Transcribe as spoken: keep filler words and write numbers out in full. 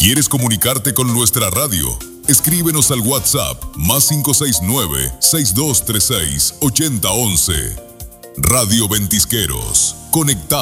¿Quieres comunicarte con nuestra radio? Escríbenos al WhatsApp más cinco seis nueve, seis dos tres seis, ocho cero uno uno. Radio Ventisqueros. Conectados.